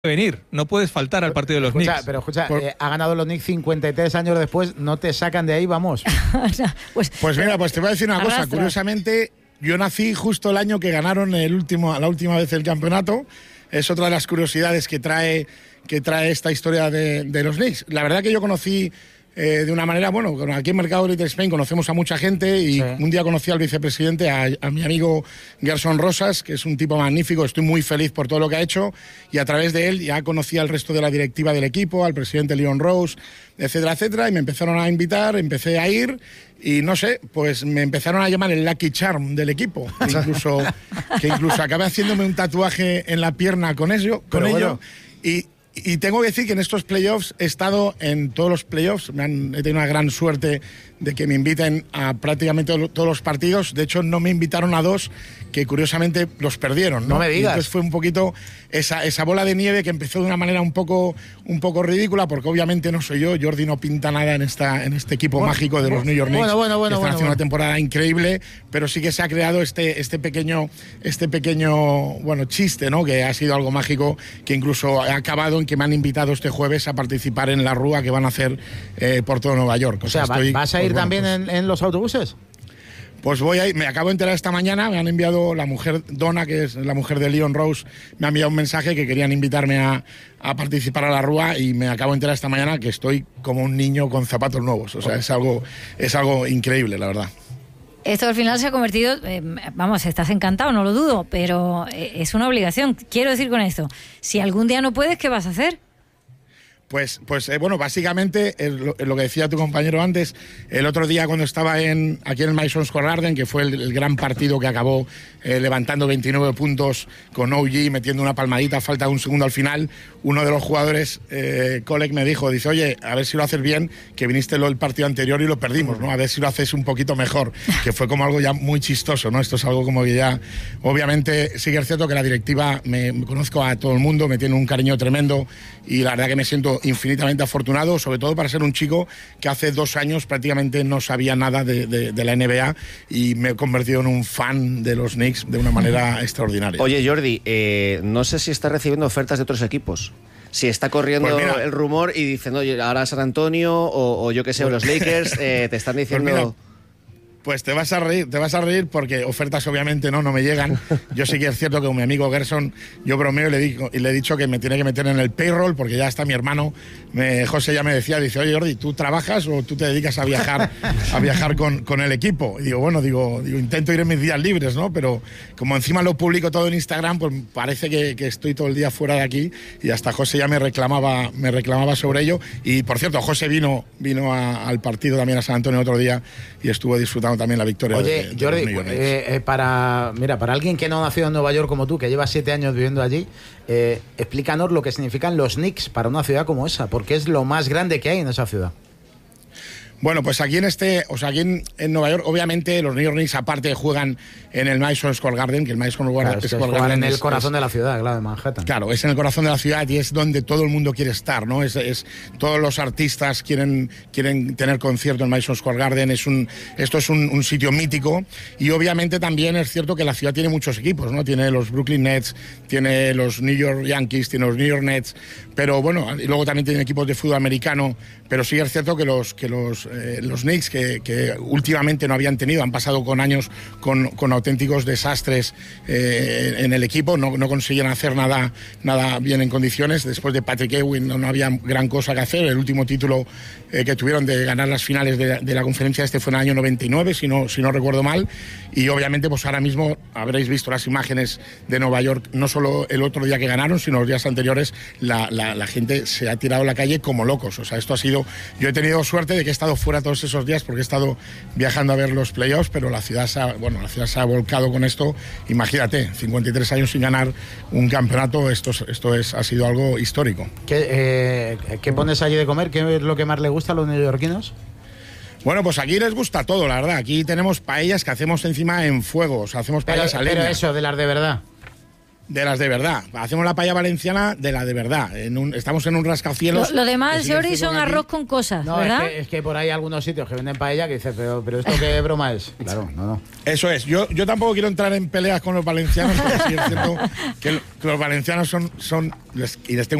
venir, no puedes faltar al partido de los Knicks. Pero escucha, ha ganado los Knicks 53 años después, no te sacan de ahí, vamos. Pues mira, pues te voy a decir una cosa, curiosamente, yo nací justo el año que ganaron la última vez el campeonato. Es otra de las curiosidades que trae esta historia de los Knicks. La verdad que yo conocí de una manera, bueno, aquí en Mercado Little Spain conocemos a mucha gente y sí. Un día conocí al vicepresidente, a mi amigo Gerson Rosas, que es un tipo magnífico, estoy muy feliz por todo lo que ha hecho, y a través de él ya conocí al resto de la directiva del equipo, al presidente Leon Rose, etcétera, etcétera, y me empezaron a invitar, empecé a ir, y no sé, pues me empezaron a llamar el Lucky Charm del equipo, que incluso acabé haciéndome un tatuaje en la pierna con ello, y tengo que decir que en estos playoffs he estado en todos los playoffs, he tenido una gran suerte de que me inviten a prácticamente todos los partidos. De hecho, no me invitaron a dos que curiosamente los perdieron, ¿no? No me digas. Y entonces fue un poquito esa bola de nieve que empezó de una manera un poco ridícula, porque obviamente no soy yo, Jordi no pinta nada en este equipo mágico de los New York Knicks. Están haciendo una temporada increíble, pero sí que se ha creado este pequeño chiste, ¿no? Que ha sido algo mágico, que incluso ha acabado en que me han invitado este jueves a participar en la rúa que van a hacer por todo Nueva York. O sea, ¿vas a ir también en los autobuses? Pues voy a ir, me acabo de enterar esta mañana, me han enviado la mujer Donna, que es la mujer de Leon Rose, me ha enviado un mensaje que querían invitarme a participar a la rúa, y me acabo de enterar esta mañana que estoy como un niño con zapatos nuevos. O sea, es algo increíble, la verdad. Esto al final se ha convertido, vamos, estás encantado, no lo dudo, pero es una obligación. Quiero decir con esto, si algún día no puedes, ¿qué vas a hacer? Pues bueno, básicamente lo que decía tu compañero antes, el otro día cuando estaba aquí en el Madison Square Garden, que fue el gran partido que acabó levantando 29 puntos con OG, metiendo una palmadita, falta un segundo al final, uno de los jugadores, Kolek, me dijo, dice, oye, a ver si lo haces bien, que viniste el partido anterior y lo perdimos, ¿no? A ver si lo haces un poquito mejor, que fue como algo ya muy chistoso, ¿no? Esto es algo como que ya, obviamente, sí que es cierto que la directiva, me conozco a todo el mundo, me tiene un cariño tremendo, y la verdad que me siento infinitamente afortunado, sobre todo para ser un chico que hace 2 años prácticamente no sabía nada de la NBA, y me he convertido en un fan de los Knicks de una manera extraordinaria. Oye, Jordi, no sé si está recibiendo ofertas de otros equipos. Si está corriendo el rumor y dicen, oye, ahora San Antonio o yo qué sé, los Lakers, te están diciendo... Pues te vas a reír porque ofertas obviamente no me llegan. Yo sí que es cierto que con mi amigo Gerson, yo bromeo y le he dicho que me tiene que meter en el payroll, porque ya está mi hermano, José ya me decía, dice, oye Jordi, ¿tú trabajas o tú te dedicas a viajar con el equipo? Y digo, intento ir en mis días libres, ¿no? Pero como encima lo publico todo en Instagram, pues parece que estoy todo el día fuera de aquí, y hasta José ya me reclamaba sobre ello. Y por cierto, José vino al partido también a San Antonio otro día y estuvo disfrutando también la victoria. Oye, de Jordi, los New York Knicks. para alguien que no ha nacido en Nueva York como tú, que lleva 7 años viviendo allí, explícanos lo que significan los Knicks para una ciudad como esa, porque es lo más grande que hay en esa ciudad. Bueno, pues aquí en Nueva York, obviamente los New York Knicks aparte juegan en el Madison Square Garden, que el Madison Square Garden en el corazón de la ciudad, claro, de Manhattan. Claro, es en el corazón de la ciudad y es donde todo el mundo quiere estar, ¿no? Todos los artistas quieren tener concierto en Madison Square Garden. Esto es un sitio mítico, y obviamente también es cierto que la ciudad tiene muchos equipos, ¿no? Tiene los Brooklyn Nets, tiene los New York Yankees, tiene los New York Nets, pero bueno, y luego también tiene equipos de fútbol americano, pero sí es cierto que los Knicks, que últimamente no habían tenido, han pasado con años con auténticos desastres en el equipo, no consiguen hacer nada bien en condiciones. Después de Patrick Ewing no había gran cosa que hacer. El último título que tuvieron de ganar las finales de la conferencia fue en el año 99, si no recuerdo mal, y obviamente pues ahora mismo habréis visto las imágenes de Nueva York, no solo el otro día que ganaron, sino los días anteriores. La gente se ha tirado a la calle como locos. O sea, esto ha sido... Yo he tenido suerte de que he estado fuera todos esos días porque he estado viajando a ver los playoffs, pero la ciudad se ha volcado con esto. Imagínate, 53 años sin ganar un campeonato, ha sido algo histórico. ¿Qué pones allí de comer? ¿Qué es lo que más le gusta a los neoyorquinos? Bueno, pues aquí les gusta todo, la verdad. Aquí tenemos paellas que hacemos encima en fuego, o sea, hacemos paellas a leña. Pero eso, de las de verdad. de las de verdad. Hacemos la paella valenciana de la de verdad. Estamos en un rascacielos. Lo demás, Jordi, son arroz con cosas, no, ¿verdad? Es que por ahí hay algunos sitios que venden paella que dices, pero ¿esto qué broma es? Claro, no. Eso es. Yo tampoco quiero entrar en peleas con los valencianos, pero sí es cierto que los valencianos son y les tengo